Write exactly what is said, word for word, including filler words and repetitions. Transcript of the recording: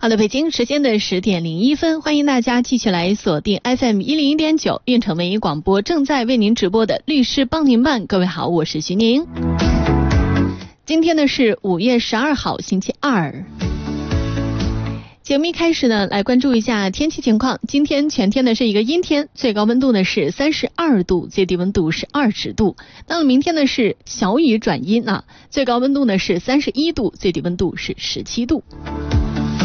好的，北京时间的十点零一分，欢迎大家继续来锁定 F M 一零一点九运城文艺广播，正在为您直播的律师帮您办。各位好，我是徐宁。今天呢是五月十二号，星期二。节目一开始呢，来关注一下天气情况。今天全天呢是一个阴天，最高温度呢是三十二度，最低温度是二十度。那么明天呢是小雨转阴啊，最高温度呢是三十一度，最低温度是十七度。